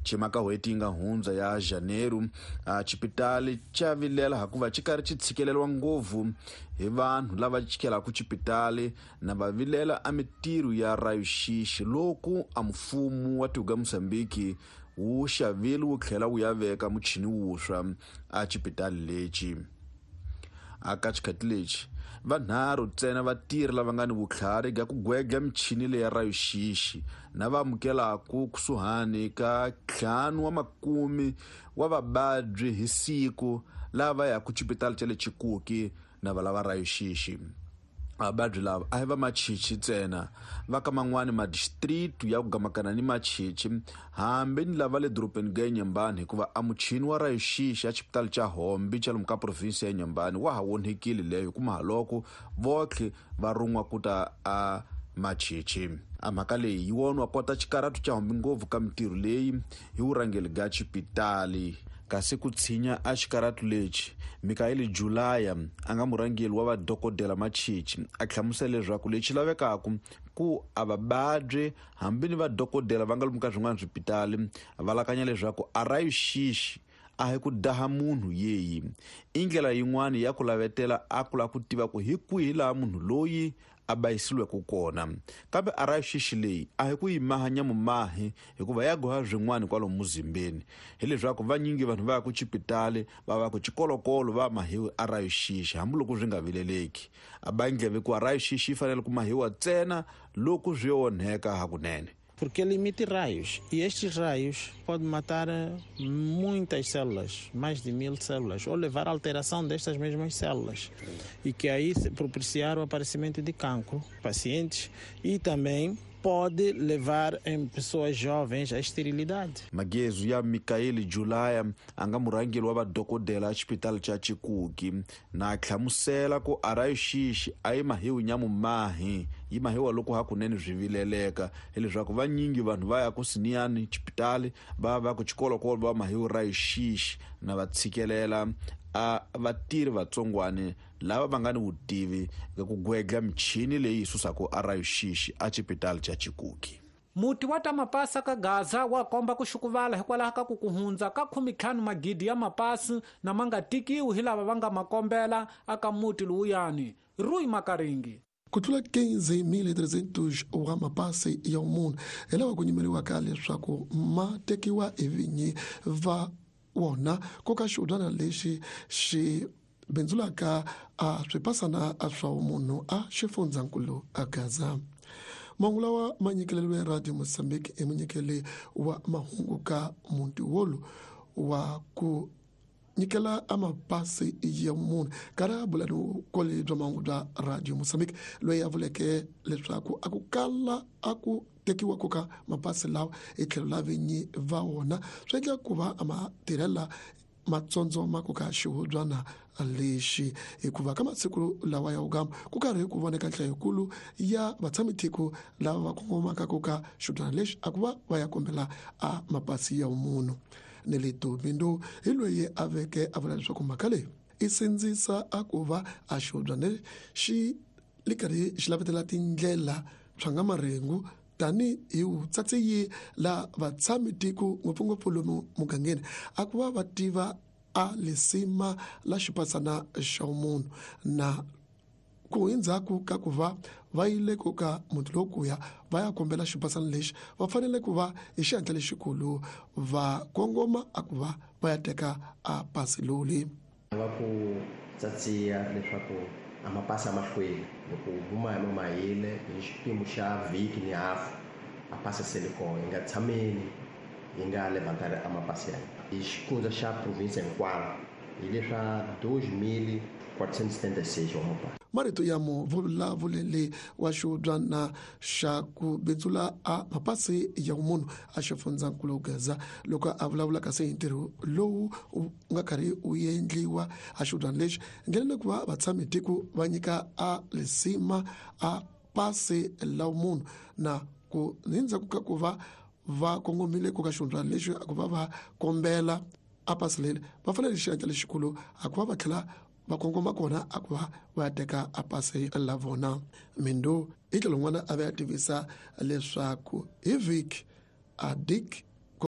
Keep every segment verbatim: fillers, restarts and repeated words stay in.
chimaka wetinga hunza ya janeiro uh, chipitali cha vilela hakuva chikari chitsikelelwa ngovu hi vanhu lava chikela ku chipitali na vavilela a mitiru ya rayuxishi loku a mfumo wa tihuga Mosambiki wu xavile wu tlhela wu ya veka muchini wuswa a chipitali lexi. Aka chikhati lexi vanharhu ntsena vatirhi lava nga ni vutlhari bya ku gwegla michini leya rayuxishi na va amukelaku kusuhani ka ntlhanu wa makumi wa vabadyi hi siku lava ya ku chipitali cha le Chikuki na valava rayuxishi. Vabadyi lava a hi va machichi ntsena va ka man'wani madistritu ya ku gamakana ni machichi hambi ni lava le dorobeni ga Nyembani hikuva a muchini wa rayuxishi ya chipitali cha Hombi cha lomu ka provinsi ya Nyembani wa ha onhekile leyo kuma haloko votlhe va run'wa kuta a machichi. A mhaka leyi yi wonwa kota chikaratu cha Hombi ngopfu ka mitirho leyi hi vurhangeli ga chipitali. Kasi ku tshinya a xikaratu lexi Mikaeli Julaya a nga murhangeli wa vadokodela machichi a hlamusela leswaku lexi lavekaku ku a vabadyi hambi ni vadokodela va nga lomu ka swin'wana swipitali va lakanya leswaku a rayuxishi a hi ku daha munhu yeyi i ndlela yin'wana ya ku lavetela a ku la ku tiva ku hi kwihi laha munhu loyi a bayisilweku kona, kambe a rayuxishi leyi a hi ku yi mahanya mumahi hikuva ya goha zwin'wana kwalo muzimbeni hi leswaku vanyingi vanhu va ya ku chipitali va va ku chikolokolo va mahiwi a rayuxishi hambi loko swi nga vileleki. A ba ndleve ku a rayuxishi yi fanele ku mahiwa ntsena loko swi onheka hakunene. Porque ele emite raios e estes raios podem matar muitas células, mais de mil células, ou levar à alteração destas mesmas células e que aí propiciar o aparecimento de cancro pacientes e também pode levar em pessoas jovens à esterilidade. Magezu ya Mikaeli Julaya anga murhangeli wa vadokodela a xipitali cha Chikuki na hlamusela ku a rayuxishi a yi mahiwi nyamumahi yi mahiwa loko hakunene swi vileleka hi leswaku vanyingi vanhu va ya ku siniyani chipitali va va ku chikolokolo va mahiwi rayuxishi na va tshikelela a vatirhi vatsongwane lava va nga ni vutivi ka ku gwegla michini leyi susako a rayuxishi a chipitali cha Chikuki. Muti wa ta mapasa ka Gaza wa komba ku xukuvala hikwalaho ka ku kuhundza ka khumitlhanu magidi ya mapasi na manga tikiwi hi lava va nga makombela aka muti luyani. Rui Makaringi. Ku tlula quinze mil e trezentos wa mapasi ya munhu hi lava ku nyimeriwaka leswaku ma tekiwa hi vinyi va wona koka xudana lexi xi bindzulaka a swipasana swa munhu a xifundzankulu a Gaza. Mahungu lawa ma nyikeleriwe Radio Mozambique i munyikeli wa mahungu ka Muntiwolo wa ku nyikela a mapasi ya munhu kara bulani kole bya mahungu bya Radio Mozambique loyi a vuleke leswaku a ku kala a ku tekiwa koka mapasi lawa e tlhelo la vinyi va wona swi endla ku va a ma tirhela matsondzo ma koka xihubyana lexi hikuva ka masiku lawa ya ugama ku karhi ku voneka nhlahokulu ya vatshamitheku lava va kongomaka koka xihubyana lexi a ku va va ya kombela a mapasi ya munhu. Nelito Mindo hi loyi a veke a vula leswaku mhaka leyi i sindzisa a ku va a xihubyana xi li karhi xi lavetela tindlela swa nga marengu tani hi vutsatsiyi la vatshamitheku ngopfungopfu lomu mugangeni a ku va va tiva a lisima la xipasana xa munhu na ku endzhaku ka ku va va yile koka muti lokuya va ya kombela xipasana lexi va fanele ku va hi xihatla lexikulu va kongoma a ku va va ya teka a pasi loli va ku tsatsiya leswaku a mapasi amahlweni loko huma hi mahile hi xipimo xa vhiki ni hafu a pasi sele kona yi nga tshameni yi nga levantari a mapasi ya hi xifundza xa province hinkwaro hi leswa dois mil quatrocentos e setenta e seis wa mapasi. Marito ya muvulavuleli wa xihubyana xa ku bindzula a mapasi ya munhu a xifundzankulu Gaza loko a vulavula kasi hi ntirho lowu u nga karhi u endliwa a xihubyana lexi nghenele ku va vatshamitheku va nyika a lisima a pasi la munhu na ku ndzhaku ka ku va va kongomile koka xihubyana lexi a ku va va kombela a pasi leri va fanele xihatla lexikulu a ku va va tlhela va kongoma kona a ku va va ya teka a pasi la vona. Mindo i tlhelo n'wana a va ya tivisa leswaku hi vhiki a dik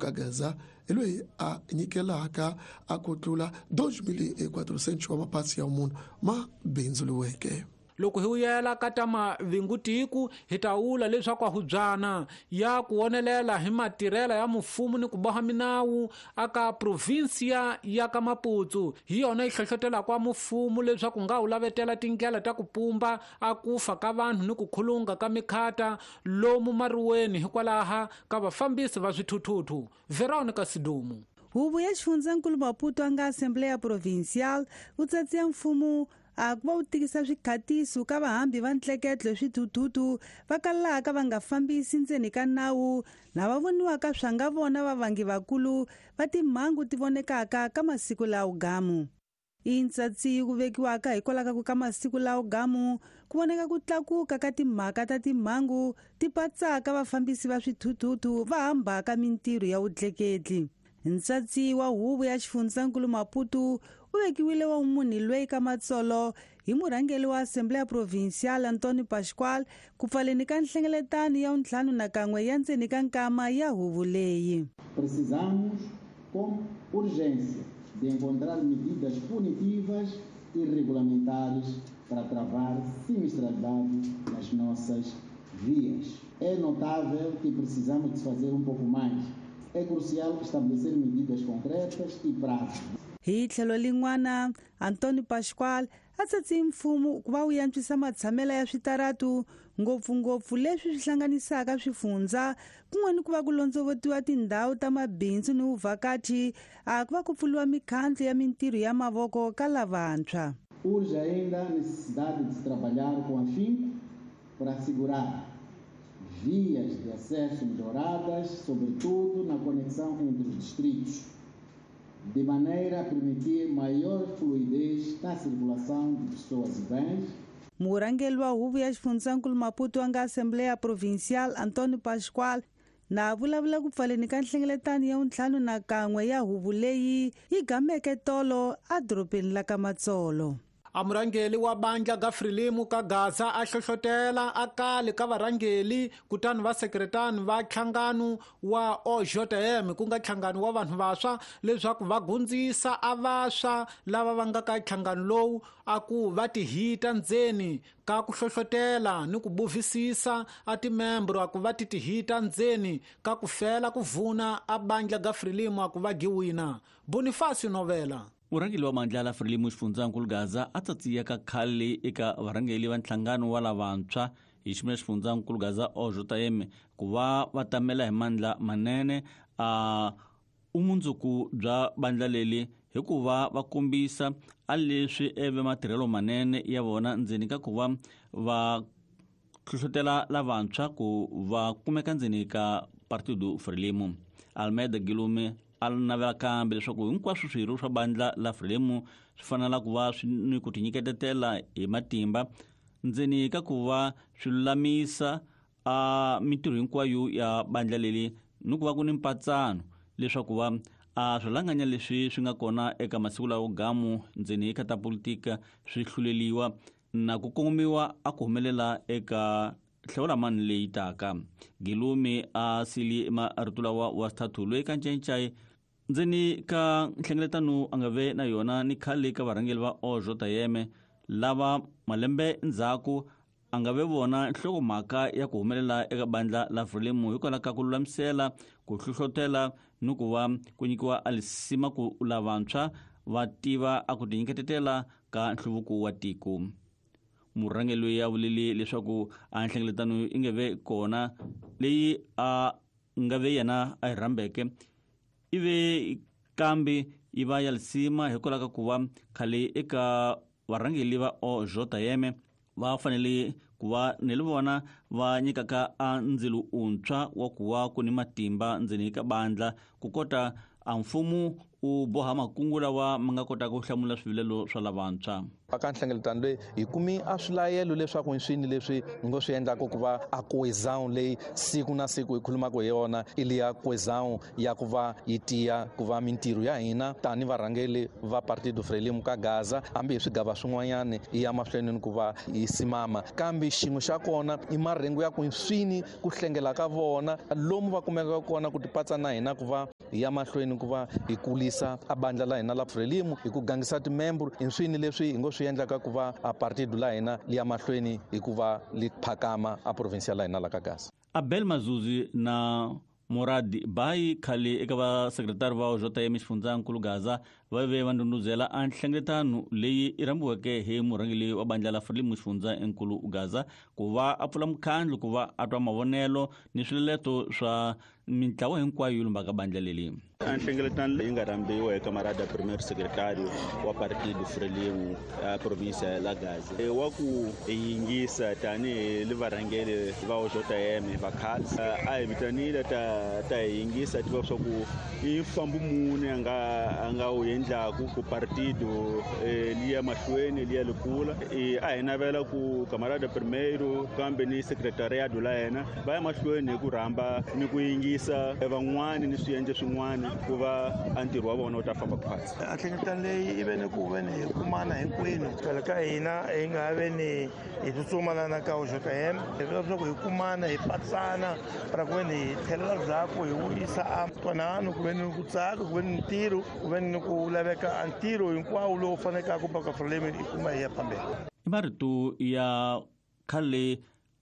ka Gaza elwe a nyikelaka a ku tlula two mil quatrocentos wa mapasi ya munhu ma bindzuluweke. Loko hi uyela ka ta mavingutiku hi ta vula leswaku ahubyana ya ku wonelela hi matirhela ya mfumo ni ku boha minawu aka provincia ya ka Maputo hi yona yi hlohlotela kwa mfumo leswaku nga wu lavetela tindlela ta ku pumba a kufa ka vanhu ni ku khulunga ka mikhata lomu mariweni hikwalaha ka vafambisi va swithuthuthu. Veronica Sidumu. Huvo ya Xifundzankulu Maputo anga Assembleia Provincial u tsatsiya mfumo a ku va u tikisa swikhatiso ka vahambi va ntleketlo swithuthuthu va kalaka va nga fambisi ndzeni ka nawu lava voniwaka swa nga vona vavangi vakulu va timhangu ti vonekaka ka masiku lawo gamu. I ntsatsi ku vekiwaka hikwalaho ka masiku lawo gamu ku voneka ku tlakuka ka timhaka ta timhangu ti patsaka vafambisi va swithuthuthu va hambaka mintirho ya vutleketli. Ntsatsi wa Huvo ya Xifundzankulu Maputo u vekiwile wa munhu loyi ka matsolo hi murhangeli wa Assembleia Provincial Antônio Pascoal ku pfaleni ka nhlengeletano ya ntlhanu na kan'we ya ndzeni ka nkama ya huvo leyi. Precisamos com urgência de encontrar medidas punitivas e regulamentares para travar sinistralidade nas nossas vias. É notável que precisamos de fazer um pouco mais. É crucial estabelecer medidas concretas e práticas. Hi tlhelo lin'wana Antônio Pascoal a tsatsi mfumo ku va wu yantswisa matshamelo ya switaratu ngopfungopfu leswi swi hlanganisaka swifundza kun'wana ku va ku londzovetiwa tindhawu ta mabindzu ni vuvhakachi a ku va ku pfuliwa mikhandlo ya mintirho ya mavoko ka lavantshwa. Urge ainda a necessidade de se trabalhar com afinco para assegurar vias de acesso melhoradas, sobretudo na conexão entre os distritos, de maneira a permitir maior fluidez na circulação de pessoas e bens. Murangeli wa Huvo ya Xifundzankulu Maputo anga Assembleia Provincial Antônio Pascoal na vulavula ku pfaleni ka nhlengeletano ya ntlhanu na kan'we ya huvo leyi yi gameke tolo a dorobeni la ka Matsolo. Amurangeli wa bandla ga Frelimu ka Gaza a hlohlotela akale ka varangeli kutani va sekretani va nhlangano wa O J M ku nga nhlangano wa vanhu vaswa leswaku va gundzisa a vaswa lava va nga ka nhlangano lowu a ku va tihita ndzeni ka ku hlohlotela ni ku buvisisa a timembro a ku va ti tihita ndzeni ka ku fela ku vuna a bandla ga Frelimu a ku va giwina. Bonifacio Novela. Murhangeli wa mandla la Frelimu Xifundzankulu Gaza a tsatsiya ka khale eka varhangeli va nhlangano wa lavantshwa hi ximila Xifundzankulu Gaza O J M ku va va tamela hi mandla manene a umundzuku bya bandla leli hi ku va va kombisa a leswi eve matirhelo manene ya vona ndzeni ka ku va va hlohlotela lavantshwa ku va kumeka ndzeni ka Partido Frelimu. Almeida Gilume al navela kambe leswaku hinkwaswo swirho swa bandla la Frelimu swi fanela ku va swi ni ku tinyiketetela hi matimba ndzeni ka ku va swi lulamisa a mitirho hinkwayo ya bandla leli ni ku va ku ni mpatsano leswaku va a swilanganya leswi swi nga kona eka masiku lawo gamu ndzeni ka ta politika swi hluleliwa na ku kongomiwa a ku humelela eka hlawula mani leyi taka. Gilume a sili marito lawa wa statu loyi ka ncayincayi ndzeni ka nhlengeletano a nga ve na yona ni khale ka varhangeli va O J M lava malembe ndzhaku a nga ve vona nhlokomhaka ya ku humelela eka bandla la Frelimu hikwalaho ka ku lulamisela ku hlohlotela ni ku va ku nyikiwa alisima ku lavantshwa va tiva a ku tinyiketetela ka nhluvuko wa tiko. Murhangeli loyi a vulele leswaku a nhlengeletano yi nge ve kona leyi a nga ve yena a yi rhambeke ive kambe yi va ya lisima hikwalaho ka ku va khale eka varhangeli va O J M va fanele ku va ni le vona va nyikaka a ndzilo untshwa wa ku va ku ni matimba ndzeni ka bandla ku kota a mfumo u boha makungu lawa ma nga kota ku hlamula swivilelo swa lavantshwa. Aka nhlengeletano leyi hi kumi a swilayelo leswaku swini leswi hi ngo swi endlaka ku va a coesão leyi siku na siku hi khulumaka hi yona i liya coesão ya ku va yi tiya ku va mintirho ya hina tani varhangeli va Partido Frelimu ka Gaza hambi hi swigava swin'wanyana i ya mahlweni ku va yi simama kambe xin'we xa kona i marhengu ya ku swini ku hlengela ka vona lomu va kumeka kona ku tipatsa na hina ku va hi ya mahlweni ku va hi kulisa a bandla la hina la Frelimu hi ku gangisa timembro hi swini leswi hi ngo swi endlaka ku va a partido la hina li ya mahlweni hi ku va li phakama a provincial la hina la Kagasa. Abel Mazuzi na Moradi Bai khale eka va sekretari va J M Xifundzakulu Gaza va ve va ndunduzela a nhlengeletano leyi i rambiweke hi murhangeli wa bandla la Frelimu Xifundzakulu Gaza ku va a pfula mukhandlo ku va a twa mavonelo ni swileleto swa mintlawa hinkwayo yi lumbaka bandla leli. A nhlengeletano leyi nga rambiwa hi kamarada primeiro secretário wa partido Frelimu a província la Gaza e wa ku yingisa tanihi li varhangeli va J M va khale a hi vitanile ta ta yingisa tiva swa ku i fambu mune anga anga u endlaku ku partido liya mahlweni liya likula a hi navela ku kamarada primeiro kambe ni secretariado la hina va ya mahlweni hi ku rhamba ni ku yingisa van'wani ni swiyenge swin'wani ku va a ntirho wa vona u ta famba phasi. A nhlengeletano leyi i veni ku veni hi kumana hinkwenu kala ka hina hi nga veni hi tsutsumalana ka J M hi vula leswaku hi kumana hi patsana para ku veni hi tlhelela ndzhaku hi wisa a twanano ku veni ku tsaka ku veni ntirho ku veni ku laveka a ntirho hinkwawo lowu fanekaka ku baka Frelimu i kuma hi ya phambeni. I marito ya khale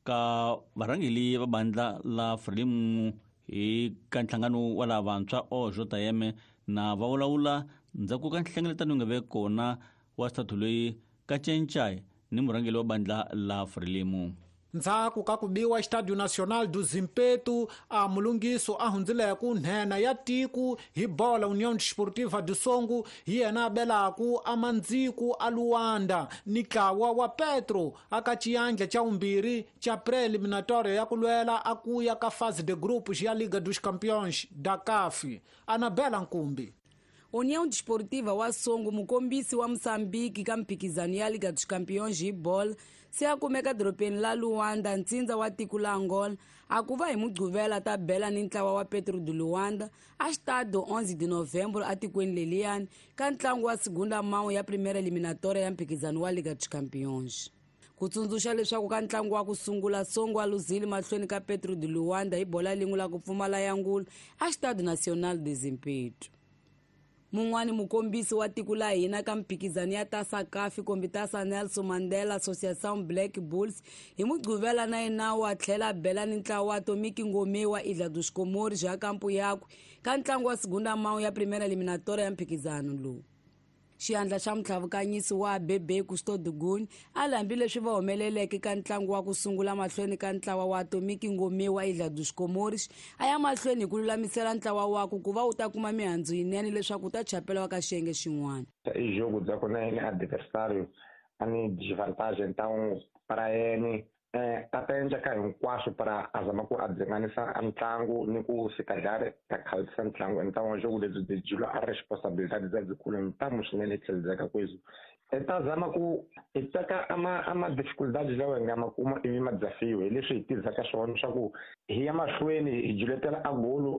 ka varhangeli va bandla la Frelimu hi ka nhlangano wa lavantshwa o J M na va vulavula ndzhaku ka nhlengeletano nga ve kona wa stathu loyi ka Cencai ni murhangeli wa bandla la Frelimu. Ndzhaku ka ku biwa Estádio Nacional do Zimpeto a mulungiso a hundzileku nhena ya tiku hi bola União Desportiva do Songo hi yena a belaku a mandziku a Luanda ni ntlawa wa Petro aka ciyandla ca umbirhi ca preliminatória ya ku lwela a kuya ka fase de grupos ya Liga dos Campeões da C A F. Anabela Nkumbi. União Desportiva wa Songo, mukombisi wa Moçambique ka mphikizano ya Liga dos Campeões hi bola se a kumeka doropeni la Luanda ntsindza wa tiko la Angola a ku va hi mugquvela ta bela ni ntlawa wa Petro de Luanda a xitado onze de novembro a tikweni leliyani ka ntlangu wa segunda mão ya primeira eliminatória ya mphikizano wa Liga dos Campeões. Ku tsundzuxa leswaku ka ntlangu wa ku sungula Songo a luzile mahlweni ka Petro de Luanda hi bola lin'we la ku pfumala ya ngulo a Estádio Nacional de Zimpeto. Mun'wani mukombisi wa tiko la hina ka mphikizano ya Taça C A F kombitasa Nelson Mandela Associação Black Bulls hi mugquvela na yena wa tlhela bela ni ntlawa wa Tomiki Ngome wa Ilha dos Comores ya kampu yakwe ka ntlangu wa segunda mão ya primeira eliminatória ya mphikizano lowu. Xiandla xa mutlhavukanyisi wa Bebe Custódio Guni a lambi leswi va humeleleke ka ntlangu wa ku sungula mahlweni ka ntlawa wa Tomiki Ngome wa Ilha dos Comores a ya mahlweni hi ku lulamisela ntlawa wako ku va u ta kuma mihandzu yinene leswaku u ta chapela ka xiyenge xin'wana. E jogo dza kona ele adversário a ni desvantagem então para ele é até endleka hinkwaswo para azama ku adzenganisa a ntlangu ni ku sikadlare ta khalisa ntlangu então o jogo lebyi byi jula a responsabilidade za zikulu ntamo swinene tlheledzaka kwezo eta zama ku itaka ama ama difficuldades lawa nga makuma ivi madzafiwe hi leswi hi tizaka swona swa ku hi ya mahlweni hi juletela a golo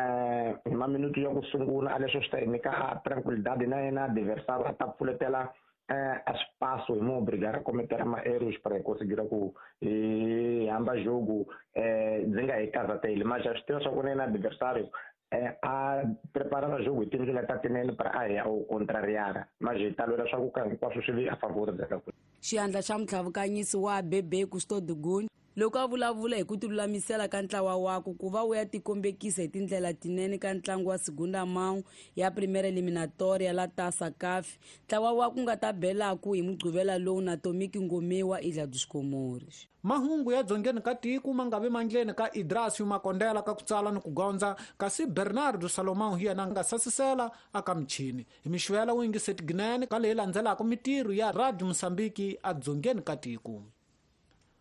eh hi maminutu ya ku sungula a leswo swi ta hi nyika a tranquilidade na yena adversário a ta pfuletela a espaço e não obrigar a cometer erros para conseguir ku e amba jogo eh dzinga e casa até ele mas já estou só com ele adversário eh a preparar o jogo e tem que estar tendo para aí ao contrariar mas está lora só com quase se a favor da coisa. Xiandla xa mutlhavukanyisi wa Bebe Custódio Guni loko a vulavula hi ku tilulamisela ka ntlawa wako ku va u ya tikombekisa hi tindlela tinene ka ntlangu wa segunda mão ya primeira eliminatória la Taça C A F ntlawa wako nga ta belaku hi mugquvela lowu na Tomiki Ngome wa Ilha dos Comores. Mahungu ya dzongeni ka tiko ma nga ve mandleni ka Idrasio Makondela ka ku tsala ni ku gondza kasi Bernardo Salomão hi yena nga sasisela aka michini hi mixwela wingiseti ginene ka leyi landzelaka mitirho ya Radio Moçambique a dzongeni ka tiko.